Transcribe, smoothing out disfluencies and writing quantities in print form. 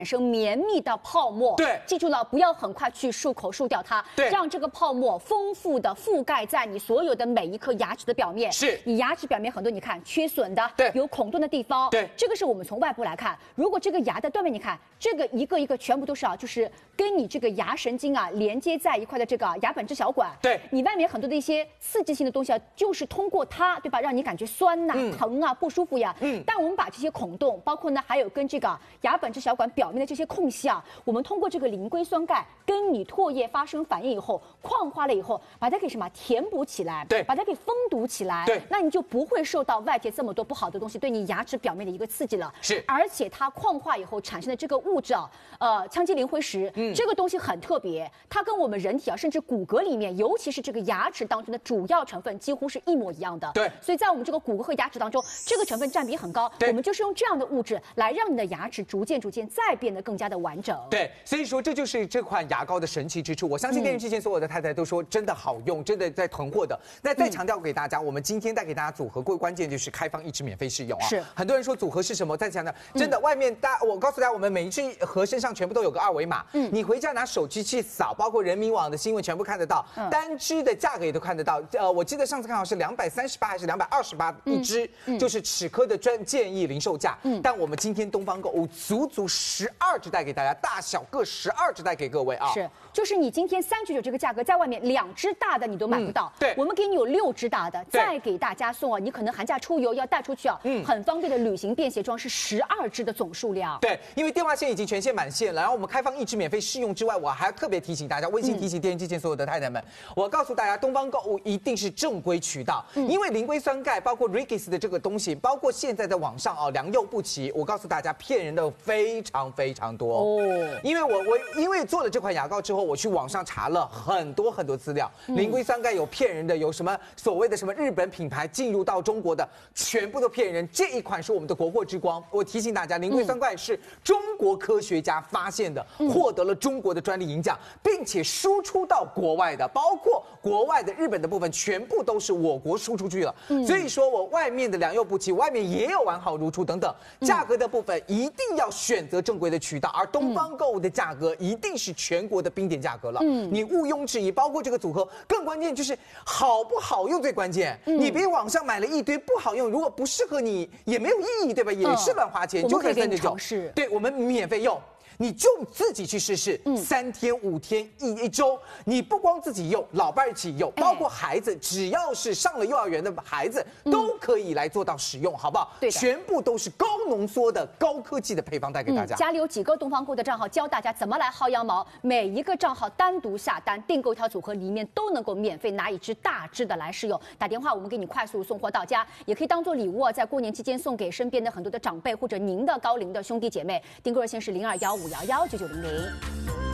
产生绵密的泡沫。 对， 记住了，不要很快去漱口漱掉它。 对， 让这个泡沫丰富的覆盖在你所有的每一颗牙齿的表面。 是， 你牙齿表面很多，你看缺损的， 对， 有孔洞的地方。 对， 这个是我们从外部来看。如果这个牙的断面，你看这个一个一个全部都是就是跟你这个牙神经连接在一块的这个牙本质小管。 对， 你外面很多的一些刺激性的东西就是通过它，对吧？让你感觉酸疼不舒服呀。但我们把这些孔洞，包括呢还有跟这个牙本质小管表面的这些空隙我们通过这个磷硅酸钙跟你唾液发生反应以后，矿化了以后，把它给填补起来， 对， 把它给封堵起来， 对， 那你就不会受到外界这么多不好的东西对你牙齿表面的一个刺激了。 是， 而且它矿化以后产生的这个物质羟基磷灰石，这个东西很特别，它跟我们人体甚至骨骼里面，尤其是这个牙齿当中的主要成分几乎是一模一样的。 对， 所以在我们这个骨骼和牙齿当中，这个成分占比很高。我们就是用这样的物质来让你的牙齿逐渐再变得更加的完整。 对，所以说这就是这款牙膏的神奇之处。我相信电视机前所有的太太都说真的好用，真的在囤货的。那再强调给大家，我们今天带给大家组合，关键就是开放1支免费试用是， 很多人说组合是什么？再强调，真的外面我告诉大家，我们每一支盒身上全部都有个2维码。你回家拿手机去扫，包括人民网的新闻全部看得到，单支的价格也都看得到。我记得上次看好是238还是228一支，就是齿科的建议零售价。但我们今天东方购物足12支带给大家，大小各12支带给各位是，就是你今天399这个价格，在外面2支大的你都买不到。 对， 我们给你有6支大的，再给大家送你可能寒假出游要带出去很方便的旅行便携装是12支的总数量。 对，因为电话线已经全线满线了，然后我们开放1支免费试用之外，我还要特别提醒大家，温馨提醒电视机前所有的太太们，我告诉大家，东方购物一定是正规渠道，因为磷硅酸钙，包括 Regis 的这个东西，包括现在在网上良莠不齐，我告诉大家，骗人的非常非常多。因为我因为做了这款牙膏之后，我去网上查了很多资料，磷硅酸钙有骗人的，有什么所谓的什么日本品牌进入到中国的，全部都骗人。这一款是我们的国货之光，我提醒大家，磷硅酸钙是中国科学家发现的，获得了中国的专利银奖，并且输出到国外的，包括国外的日本的部分，全部都是我国输出去了。所以说我外面的良莠不齐，外面也有完好如初等等，价格的部分一定要选择正规的渠道，而东方购物的价格一定是全国的冰点价格了。你毋庸置疑，包括这个组合，更关键就是好不好用最关键。你别网上买了一堆不好用，如果不适合你也没有意义，对吧？也是乱花钱，就可以跟着用。对，我们免费用。你就自己去试试，3天、5天、一周，你不光自己用，老伴一起用，包括孩子，只要是上了幼儿园的孩子，都可以来做到使用，好不好？对，全部都是高浓缩的高科技的配方带给大家。 家里有几个东方购的账号，教大家怎么来薅羊毛，每一个账号单独下单订购一条组合，里面都能够免费拿1支大支的来试用。打电话我们给你快速送货到家，也可以当做礼物在过年期间送给身边的很多的长辈或者您的高龄的兄弟姐妹。订购热线是0215119900。